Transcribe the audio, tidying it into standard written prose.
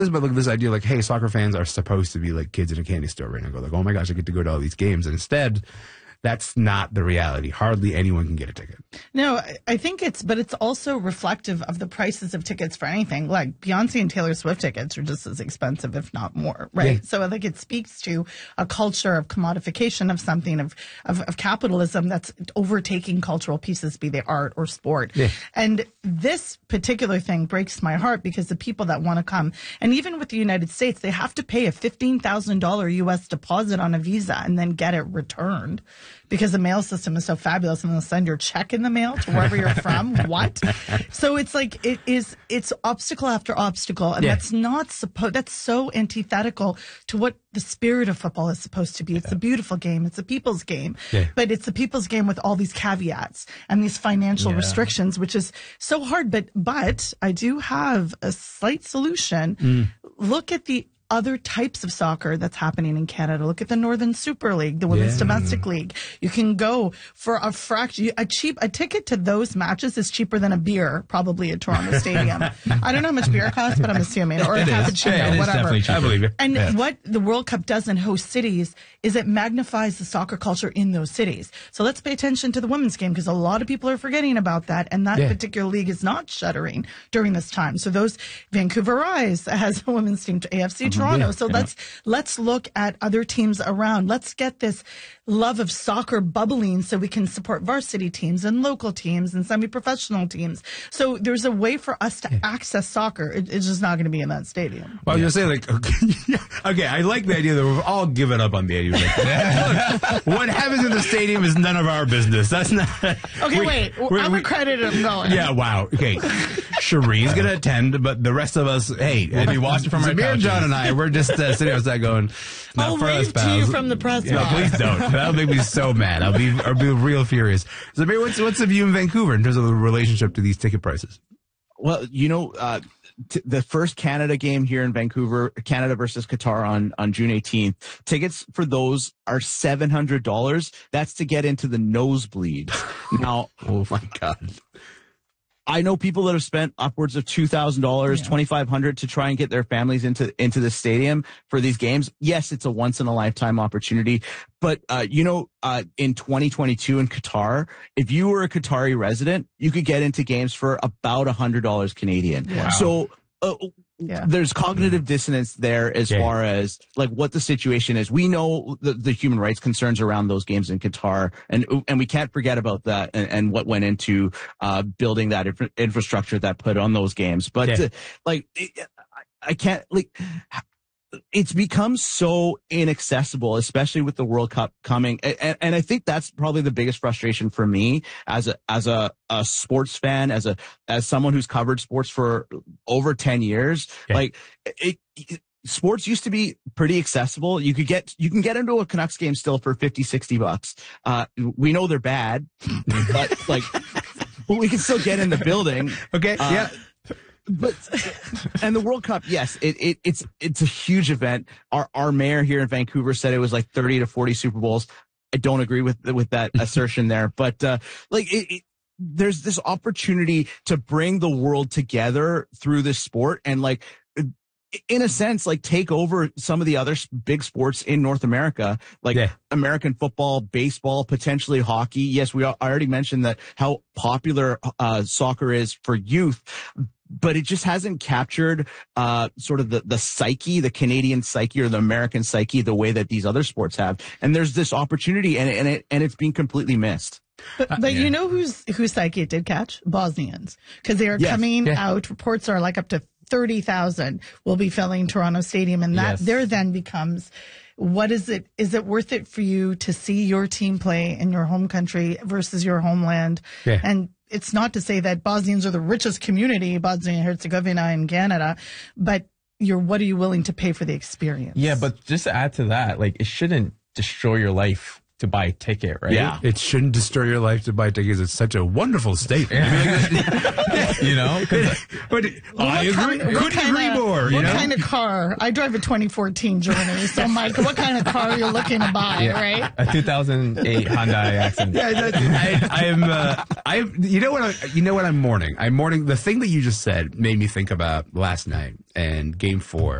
But look at this idea, like, hey, soccer fans are supposed to be like kids in a candy store right now. Go like, oh my gosh, I get to go to all these games. And instead, that's not the reality. Hardly anyone can get a ticket. No, I think but it's also reflective of the prices of tickets for anything. Like Beyonce and Taylor Swift tickets are just as expensive, if not more, right? Yeah. So I think it speaks to a culture of commodification of something, of capitalism that's overtaking cultural pieces, be they art or sport. Yeah. And this particular thing breaks my heart because the people that want to come, and even with the United States, they have to pay a $15,000 U.S. deposit on a visa and then get it returned. Because the mail system is so fabulous and they'll send your check in the mail to wherever you're from. What? So it's like, it's obstacle after obstacle. And that's so antithetical to what the spirit of football is supposed to be. It's a beautiful game. It's a people's game. Yeah. But it's a people's game with all these caveats and these financial restrictions, which is so hard. But I do have a slight solution. Look at the other types of soccer that's happening in Canada. Look at the Northern Super League, the Women's Domestic League. You can go for a fraction. A ticket to those matches is cheaper than a beer, probably at Toronto Stadium. I don't know how much beer costs, but I'm assuming, or a cappuccino, whatever. I believe it. And what the World Cup does in host cities is it magnifies the soccer culture in those cities. So let's pay attention to the women's game because a lot of people are forgetting about that, and that particular league is not shuttering during this time. So those Vancouver Rise has a women's team to AFC Toronto. So let's look at other teams around. Let's get this love of soccer bubbling so we can support varsity teams and local teams and semi-professional teams. So there's a way for us to access soccer. It's just not going to be in that stadium. Well, I was going to say, okay, I like the idea that we've all given up on the idea. Like, what happens in the stadium is none of our business. That's not... Okay, I'm accredited. I'm going. Yeah, wow. Okay. Shireen's going to attend, but the rest of us, hey, we'll be watching from our Zamir, John, and I, we're just sitting outside going, I'll wave to you from the press box. No, please don't. That'll make me so mad. I'll be real furious. Zamir, what's the view in Vancouver in terms of the relationship to these ticket prices? Well, the first Canada game here in Vancouver, Canada versus Qatar on June 18th, tickets for those are $700. That's to get into the nosebleeds. Now, oh my God. I know people that have spent upwards of $2,000, $2,500 to try and get their families into the stadium for these games. Yes, it's a once in a lifetime opportunity, but in 2022 in Qatar, if you were a Qatari resident, you could get into games for about $100 Canadian. Wow. So there's cognitive dissonance there as far as like what the situation is. We know the human rights concerns around those games in Qatar, and we can't forget about that and what went into building that infrastructure that put on those games. But I can't it's become so inaccessible, especially with the World Cup coming. And I think that's probably the biggest frustration for me as a sports fan, as someone who's covered sports for over 10 years. Like sports used to be pretty accessible. You can get into a Canucks game still for $50-$60. We know they're bad, but but we can still get in the building. Okay. But and the World Cup, yes, it's a huge event. Our mayor here in Vancouver said it was like 30 to 40 Super Bowls. I don't agree with that assertion there, but there's this opportunity to bring the world together through this sport and in a sense, take over some of the other big sports in North America, American football, baseball, potentially hockey. Yes, I already mentioned that how popular soccer is for youth. But it just hasn't captured sort of the psyche, the Canadian psyche or the American psyche, the way that these other sports have. And there's this opportunity, and it's being completely missed. But you know whose psyche it did catch? Bosnians, because they are coming out. Reports are up to 30,000 will be filling Toronto Stadium, and that there then becomes. What is it? Is it worth it for you to see your team play in your home country versus your homeland? Yeah. And it's not to say that Bosnians are the richest community, Bosnia and Herzegovina in Canada, but what are you willing to pay for the experience? Yeah, but just to add to that, it shouldn't destroy your life to buy a ticket, right? Yeah. It shouldn't destroy your life to buy tickets. It's such a wonderful statement. You know? But I agree. Couldn't agree more. What kind of car? I drive a 2014 Journey, so Mike, what kind of car are you looking to buy, right? A 2008 Hyundai Accent. You know what I'm mourning? I'm mourning the thing that you just said made me think about last night and Game 4.